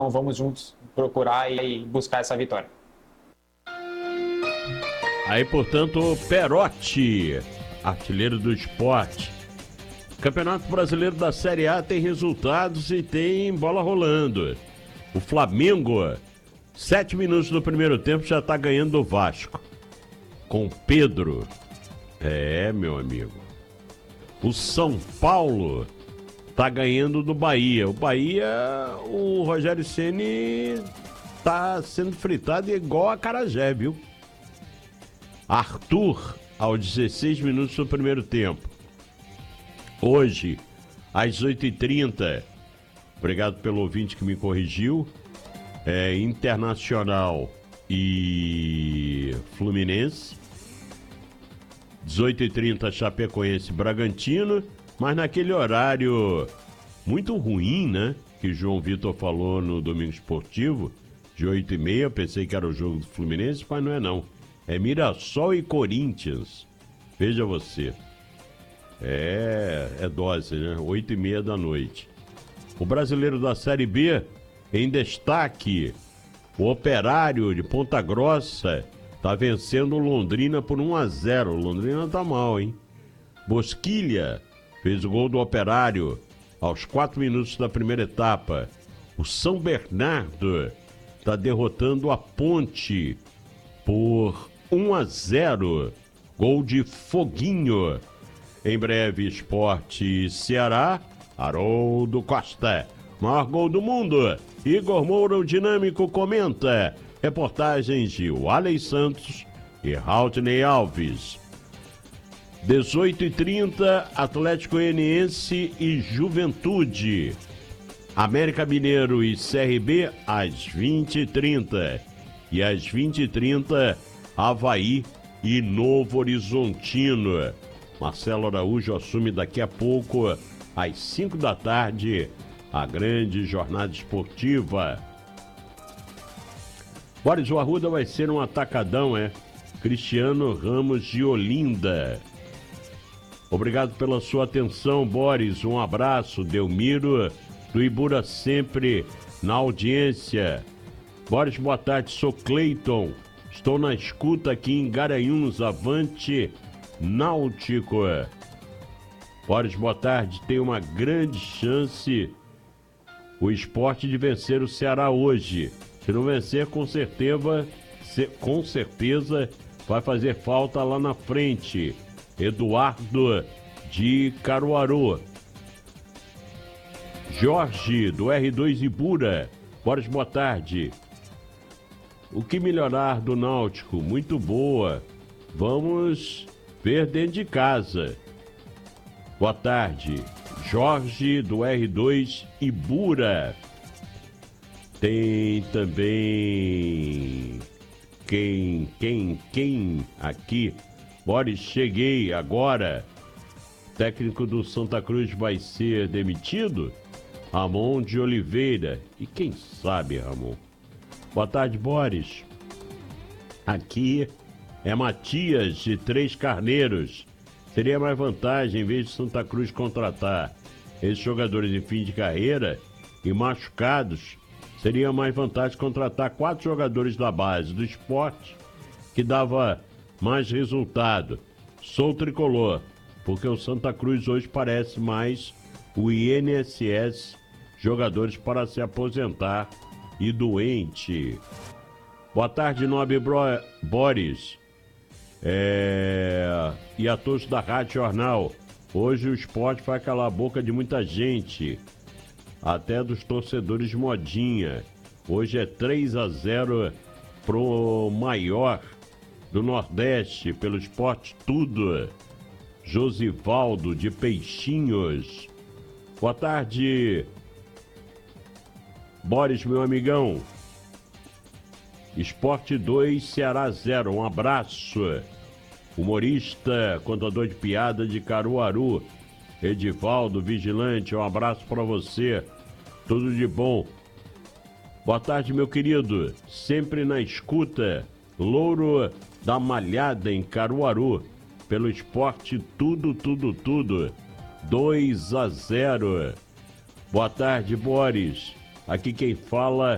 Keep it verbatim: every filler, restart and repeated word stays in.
vamos juntos procurar e buscar essa vitória. Aí, portanto, Perotti, artilheiro do Sport. Campeonato Brasileiro da Série A tem resultados e tem bola rolando. O Flamengo, sete minutos do primeiro tempo, já está ganhando do Vasco. Com Pedro. É, meu amigo. O São Paulo tá ganhando do Bahia. O Bahia, o Rogério Ceni tá sendo fritado igual a acarajé, viu? Arthur, aos dezesseis minutos do primeiro tempo. Hoje, às oito e trinta, obrigado pelo ouvinte que me corrigiu, é Internacional e Fluminense. dezoito e trinta, Chapecoense, Bragantino, mas naquele horário muito ruim, né? Que João Vitor falou no Domingo Esportivo, de oito e meia, pensei que era o jogo do Fluminense, mas não é não. É Mirassol e Corinthians. Veja você. É, é dose, né? oito e meia da noite. O brasileiro da Série B, em destaque, o Operário de Ponta Grossa tá vencendo o Londrina por um a zero. O Londrina tá mal, hein? Bosquilha fez o gol do Operário aos quatro minutos da primeira etapa. O São Bernardo tá derrotando a Ponte por um a zero. Gol de Foguinho. Em breve, Esporte Ceará, Haroldo Costa. Maior gol do mundo. Igor Moura, o dinâmico, comenta. Reportagens de Walley Santos e Raultney Alves. dezoito e trinta, Atlético Goianiense e Juventude. América Mineiro e C R B às vinte e trinta. E às vinte e trinta, Avaí e Novo Horizontino. Marcelo Araújo assume daqui a pouco, às cinco da tarde, a grande jornada esportiva. Boris, o Arruda vai ser um atacadão, é? Cristiano Ramos de Olinda. Obrigado pela sua atenção, Boris. Um abraço. Delmiro do Ibura sempre na audiência. Boris, boa tarde. Sou Cleiton. Estou na escuta aqui em Garanhuns. Avante Náutico. Boris, boa tarde. Tem uma grande chance o Sport de vencer o Ceará hoje. Se não vencer, com certeza, com certeza vai fazer falta lá na frente. Eduardo de Caruaru. Jorge do R dois Ibura. Boris, boa tarde. O que melhorar do Náutico? Muito boa. Vamos ver dentro de casa. Boa tarde. Jorge do R dois Ibura. Tem também quem, quem, quem aqui? Boris, cheguei agora. Técnico do Santa Cruz vai ser demitido? Ramon de Oliveira. E quem sabe, Ramon? Boa tarde, Boris. Aqui é Matias de Três Carneiros. Seria mais vantagem, em vez de Santa Cruz contratar esses jogadores em fim de carreira e machucados, seria mais vantagem contratar quatro jogadores da base do Sport, que dava mais resultado. Sou tricolor, porque o Santa Cruz hoje parece mais o I N S S, jogadores para se aposentar e doente. Boa tarde, nobre Bro- Boris. É... E a todos da Rádio Jornal. Hoje o Sport vai calar a boca de muita gente, até dos torcedores de modinha. Hoje é três a zero pro maior do Nordeste, pelo Sport Tudo. Josivaldo de Peixinhos. Boa tarde, Boris, meu amigão. Sport dois, Ceará zero. Um abraço. Humorista, contador de piada de Caruaru, Edivaldo Vigilante, um abraço para você. Tudo de bom. Boa tarde, meu querido. Sempre na escuta. Louro da Malhada, em Caruaru. Pelo Sport Tudo, Tudo, Tudo. dois a zero. Boa tarde, Boris. Aqui quem fala